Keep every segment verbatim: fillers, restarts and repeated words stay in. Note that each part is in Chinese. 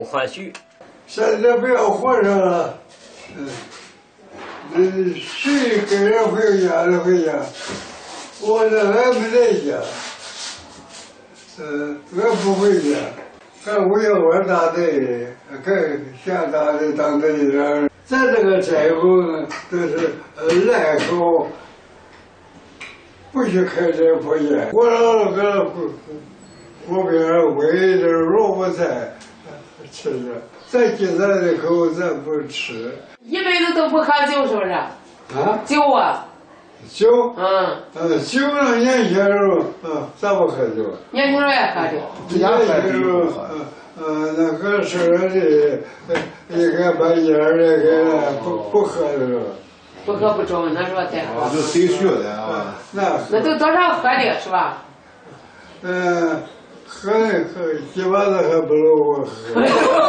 还虚。 现在不要活着了，嗯，嗯，谁给人回家就回家，我这还没在家，嗯，我不回家，还我要我大队，还下大队当队长。咱这个柴火呢，都是烂口，不许开这破烟。我老个湖边围着萝卜菜吃着。再给咱的口咱不吃， 一辈子都不喝酒，是不是？ 啊？ 酒啊？ 酒？ 嗯。 呃，酒呢，年轻时候，嗯，咱不喝酒。 年轻时候也喝酒。 年轻时候，嗯嗯，那个是的，应该把烟儿那个不不喝的时候。 不喝不中，那时候再喝。 就谁学的啊？ 那那都多少喝的是吧？ 嗯。喝喝，几把子还不如我喝。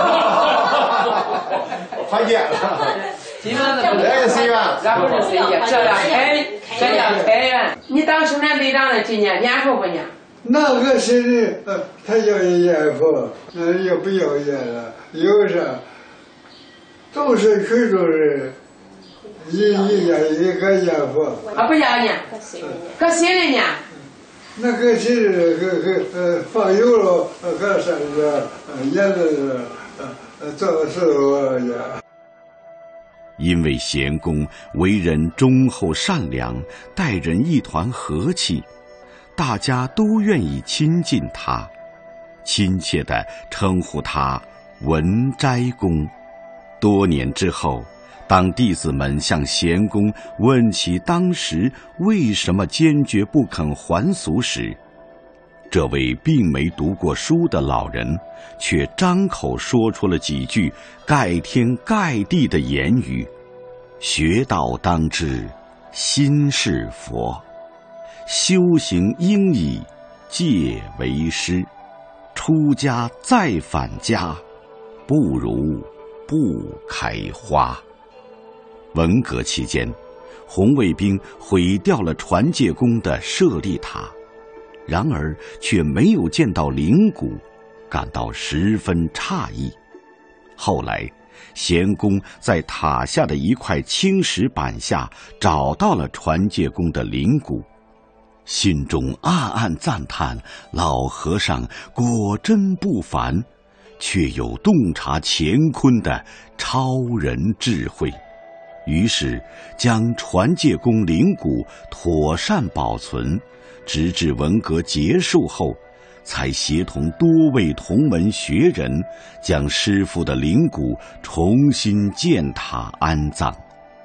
还见了， 几把子不如。 来个谁呀？ 然后是谁呀？这叫开，这叫开元。你当生产队长的今年年数不年？ 那个谁的，呃，他要烟佛，那也不要烟了，有啥？都是群众人，一一家一个烟佛。 啊，不要烟，搁谁的呢？ 那个是个个呃放油了，和啥子呃腌的呃做的石头呀。 因为贤公为人忠厚善良，待人一团和气，大家都愿意亲近他，亲切地称呼他文斋公。多年之后，当弟子们向贤公问起当时为什么坚决不肯还俗时，这位并没读过书的老人却张口说出了几句盖天盖地的言语：学道当知心是佛，修行应以戒为师，出家再返家，不如不开花。文革期间，红卫兵毁掉了传戒宫的舍利塔，然而却没有见到灵骨，感到十分诧异。后来，贤公在塔下的一块青石板下找到了传戒宫的灵骨，心中暗暗赞叹老和尚果真不凡，却有洞察乾坤的超人智慧。于是将传戒宫灵骨妥善保存，直至文革结束后，才协同多位同门学人将师父的灵骨重新建塔安葬。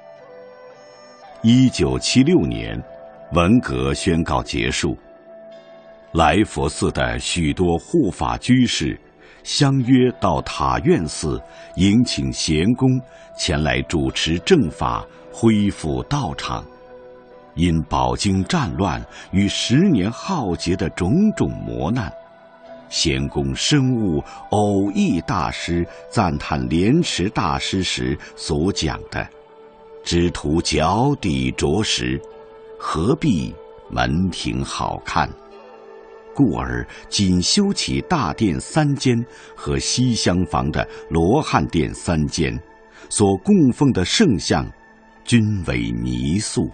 一九七六年，文革宣告结束，来佛寺的许多护法居士相约到塔院寺迎请贤公前来主持正法，恢复道场。因饱经战乱与十年浩劫的种种磨难，贤公深悟偶益大师赞叹莲池大师时所讲的“只图脚底着实，何必门庭好看”，故而仅修起大殿三间和西厢房的罗汉殿三间，所供奉的圣像均为泥塑。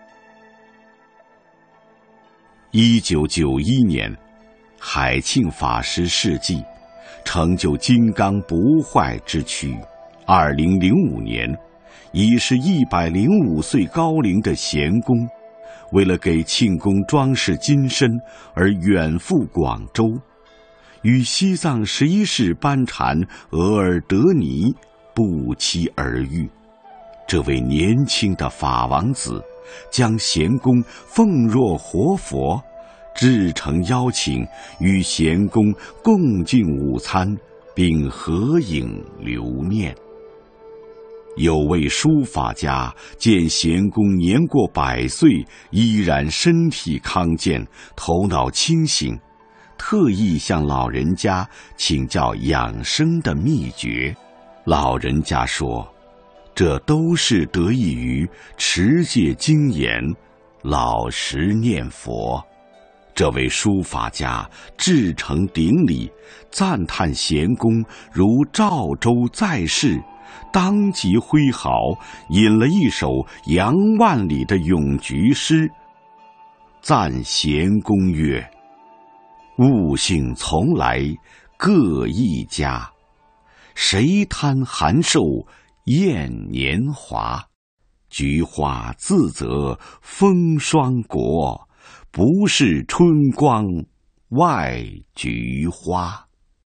一九九一年，海庆法师事迹，成就金刚不坏之躯。二零零五年，已是一百零五岁高龄的贤公，为了给庆功装饰金身而远赴广州，与西藏十一世班禅额尔德尼不期而遇。这位年轻的法王子将贤公奉若活佛，至诚邀请与贤公共进午餐，并合影留念。有位书法家见贤公年过百岁，依然身体康健，头脑清醒，特意向老人家请教养生的秘诀。老人家说，这都是得益于持戒精严，老实念佛。 这位书法家至诚顶礼，赞叹贤公如赵州在世，当即挥毫引了一首杨万里的咏菊诗，赞贤公曰：“物性从来各一家，谁贪寒瘦厌年华？菊花自责风霜国，不是春光外菊花。”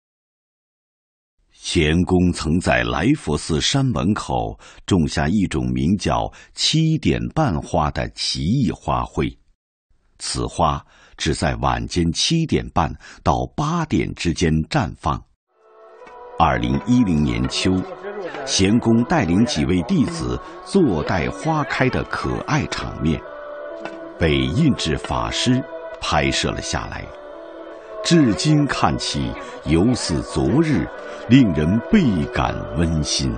贤公曾在来佛寺山门口种下一种名叫七点半花的奇异花卉，此花只在晚间七点半到八点之间绽放。二零一零年秋，贤公带领几位弟子坐待花开的可爱场面，被印制法师拍摄了下来。至今看起犹似昨日，令人倍感温馨。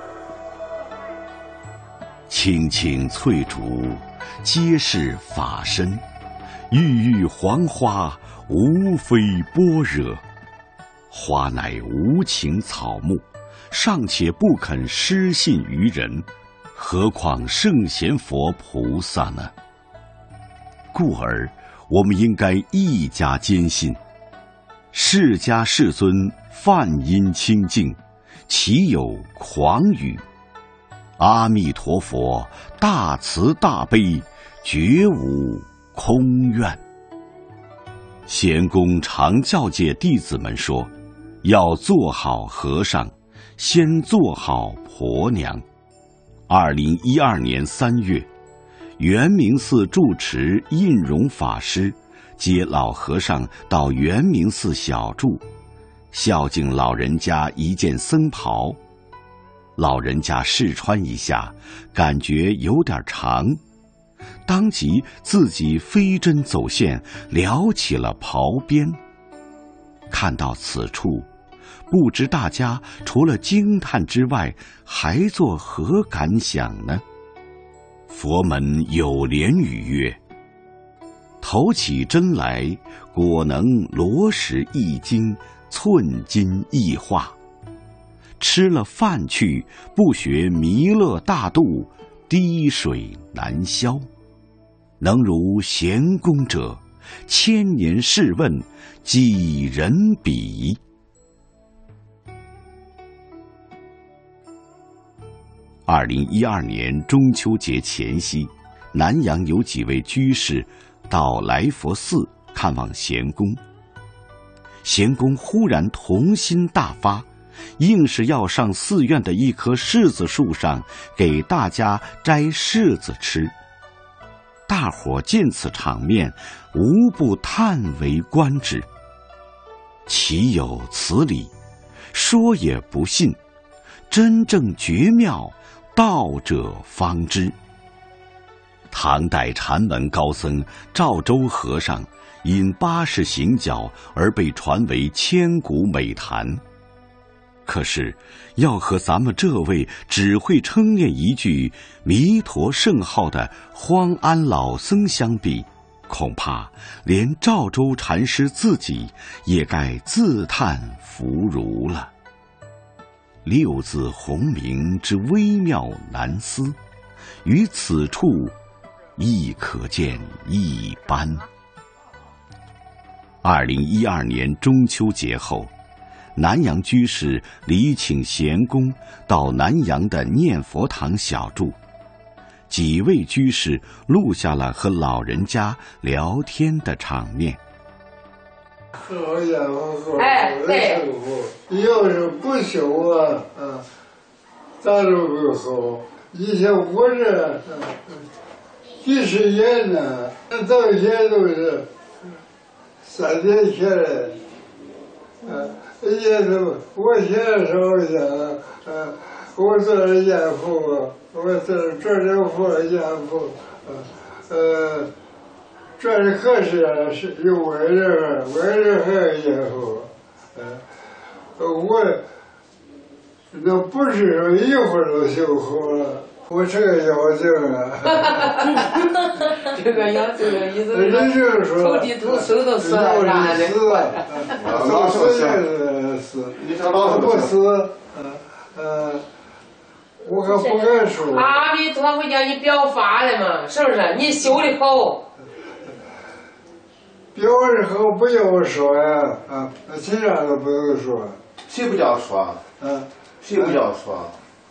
青青翠竹，皆是法身，郁郁黄花，无非般若。花乃无情草木，尚且不肯失信于人，何况圣贤佛菩萨呢？故而我们应该一家坚信，释迦世尊梵音清净，岂有诳语？阿弥陀佛大慈大悲，绝无空愿。贤公常教诫弟子们说，要做好和尚，先做好婆娘。二零一二年三月，圆明寺住持印容法师接老和尚到圆明寺小住，孝敬老人家一件僧袍。老人家试穿一下，感觉有点长，当即自己飞针走线撩起了袍边。看到此处，不知大家除了惊叹之外，还作何感想呢？佛门有莲语曰：“头起针来，果能罗石一斤，寸金一画。吃了饭去，不学弥勒大度，滴水难消。能如贤公者，千年试问，几人比？”二零一二年中秋节前夕，南阳有几位居士到来佛寺看望贤公。贤公忽然童心大发，硬是要上寺院的一棵柿子树上给大家摘柿子吃。大伙见此场面，无不叹为观止。岂有此理？说也不信，真正绝妙，道者方知。唐代禅门高僧赵州和尚因八十行脚而被传为千古美谈。可是要和咱们这位只会称念一句弥陀圣号的荒安老僧相比，恐怕连赵州禅师自己也该自叹弗如了。六字洪名之微妙难思，于此处亦可见一斑。二零一二年中秋节后，南阳居士礼请贤公到南阳的念佛堂小住，几位居士录下了和老人家聊天的场面。 好家伙，哎，对，要是不修啊，啊，咱都不好。以前我这几十年呢，到现在都是三年前来，啊，也都我现在说一下，啊，我这严父，我这这里父严父，啊，呃。这里可是是有外人，外人还有严父，呃，我那不是说一会儿就修好了， 我这个妖精啊！ 这个妖精的意思人就是说， 投地图手都死了，啥的。 老死也是死，老不死，呃呃，我可不敢说。 阿弥陀佛叫你表法的嘛，是不是？你修的好。 表的好不要说呀，啊，其他都不用说。 谁不叫说？ 嗯， 谁不叫说？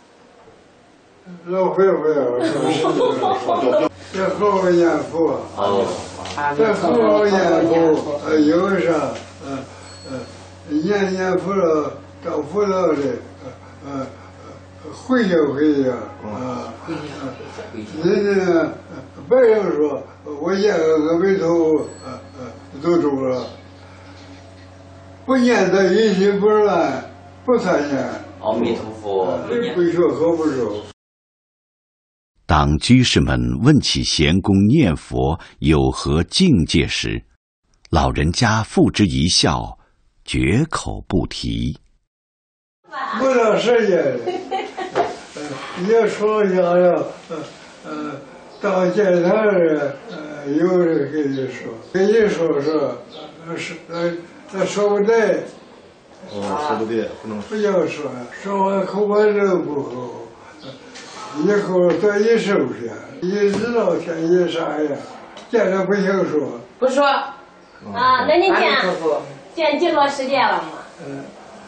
老会不要说，这好好念佛，这好好念佛，呃，有啥，呃呃，念念佛了，到佛道里，呃呃，回想回想啊，人家别人说我念个阿弥陀佛，呃呃，都中了，不念的一心不乱，不参念。 阿弥陀佛， 不学和不熟。 当居士们问起贤公念佛有何境界时，老人家付之一笑，绝口不提。 不到时间，也说想要，呃呃，到见他人，呃，有人跟你说，跟你说说，呃是呃，说不对。 哦，说不对，不能不要说，说完口把人不好。以后多一收拾，一知道天一啥样，见了不行说。 不说。 啊，那你见见几多时间了嘛？ 嗯，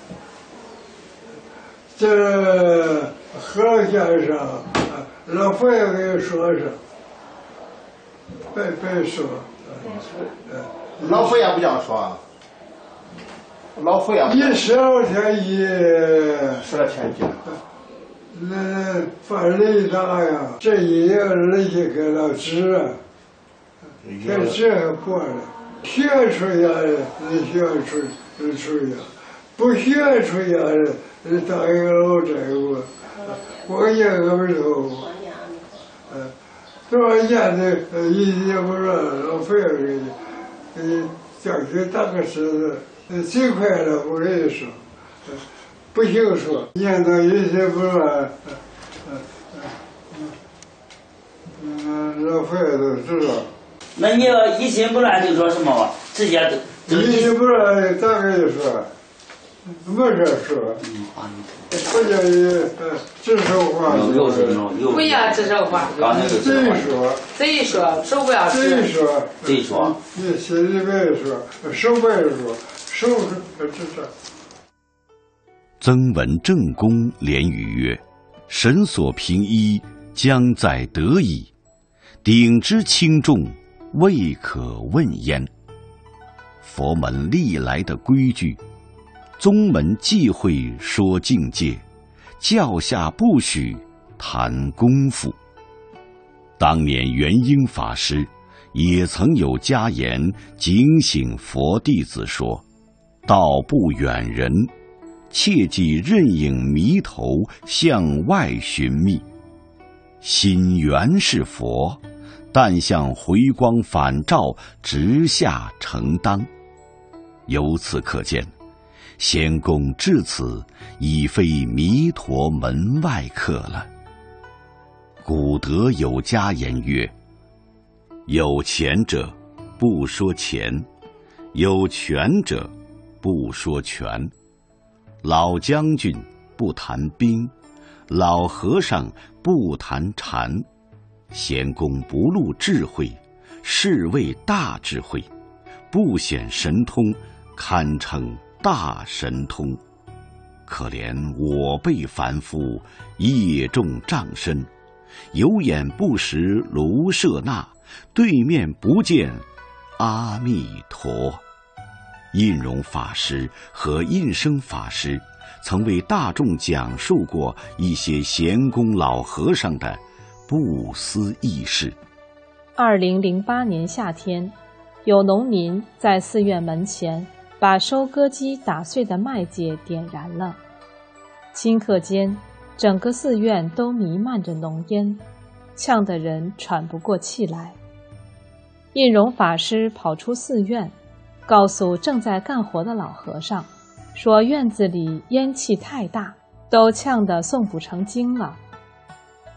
这和先生，老佛爷给说说，别别说。 老佛爷不讲说。老佛爷。 一十二天一。 十二天一。 那犯雷大呀，这一夜人家给了纸啊，这纸还破了，学出来的人学出人出呀，不学出来的人当一个老债务，我念个没头，嗯，多少年的一也不让老费给你，给你叫去打个石子，最快了我跟你说。不行说，念到一些不乱，嗯嗯嗯，老佛爷都知道。 那你要一心不乱就说什么吧？直接都。 一心不乱咋跟你说？没事说。嗯啊。不叫你呃指手画脚。 不要指手画脚。 贼说。 贼说，手不要指。 贼说。 贼说。 你心里别说，手别说，手是指着。 曾文正公连语曰：“神所凭依，将在得矣；鼎之轻重，未可问焉。”佛门历来的规矩，宗门忌讳说境界，教下不许谈功夫。当年元婴法师也曾有家言警醒佛弟子说：“道不远人，切忌任影迷头向外寻觅。心原是佛，但向回光返照，直下承当。”由此可见，仙公至此已非弥陀门外客了。古德有家言曰：“有钱者不说钱，有权者不说权。老将军不谈兵，老和尚不谈禅。贤公不露智慧，是谓大智慧；不显神通，堪称大神通。可怜我辈凡夫，业重障身，有眼不识卢舍那，对面不见阿弥陀。”印容法师和印生法师曾为大众讲述过一些贤公老和尚的不思议事。 二零零八年夏天，有农民在寺院门前把收割机打碎的麦秸点燃了，顷刻间，整个寺院都弥漫着浓烟，呛得人喘不过气来。印容法师跑出寺院，告诉正在干活的老和尚，说院子里烟气太大，都呛得诵不成经了。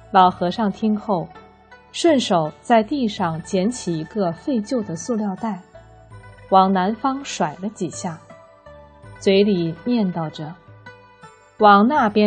老和尚听后，顺手在地上捡起一个废旧的塑料袋，往南方甩了几下，嘴里念叨着：“往那边